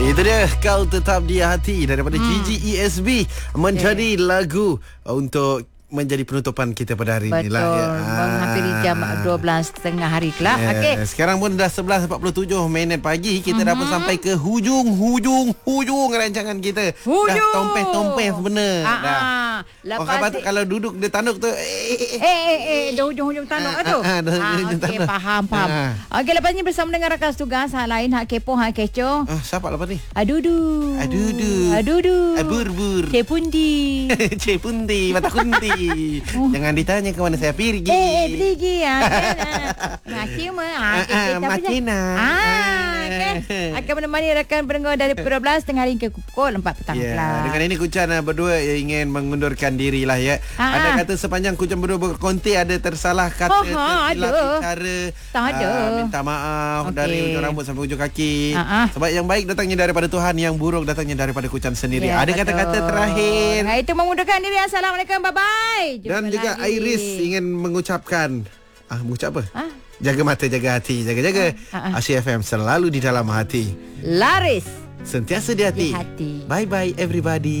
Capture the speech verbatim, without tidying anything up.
Itu dia Kau Tetap di Hati daripada hmm. G G E S B menjadi okay. lagu untuk menjadi penutupan kita pada hari ini lah. Ya. Menghampiri jam dua belas tiga puluh hari kelak. Yeah. Okey. Sekarang pun dah sebelas empat puluh tujuh minit pagi. Kita uh-huh. dah pun sampai ke hujung hujung hujung rancangan kita. Hujung. Dah tompeh-tompeh sebenar. Uh-huh. Dah. Lepas oh, di... kalau duduk di tanduk tu eh eh eh, eh dah hujung-hujung tanduk uh, tu. Ah, uh, uh, uh, uh, okey, faham faham. Uh. Okey, lepas ni bersama dengan rakan tugas hak lain, hak kepo, hak kecoh. Uh, siapa lepas ni? Adudu. Adudu. Adudu. Abur-bur. Cepundi. Cepundi, mata kunti. Jangan ditanya ke mana saya pergi. Eh, eh pergi ya. Macam mana? Macam mana? Ah, kan. Akan menemani rakan pendengar dari pukul dua belas tengah hari ke pukul empat petang. Ya, yeah. Dengan ini Kucan berdua ingin mengundurkan diri lah ya. Ha-ha. Anda kata sepanjang Kucan berdua berkonti ada tersalah kata, oh, tersilap bicara. Tak ada. Uh, minta maaf okay. dari ujung rambut sampai ujung kaki. Ha-ha. Sebab yang baik datangnya daripada Tuhan, yang buruk datangnya daripada Kucan sendiri. Ya, ada betul. kata-kata terakhir. Nah, itu mengundurkan diri. Assalamualaikum, bye-bye. Jumpa Dan juga lagi. Iris ingin mengucapkan ah mengucap apa? Ha? Jaga mata, jaga hati, jaga-jaga. Ha, ha. Asyik F M selalu di dalam hati. Laris Sentiasa di hati. Di hati. Bye-bye everybody.